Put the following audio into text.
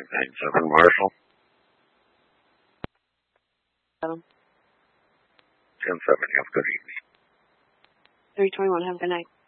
9-7 Marshall. 10-7. 10-7, have a good evening. 321, have a good night.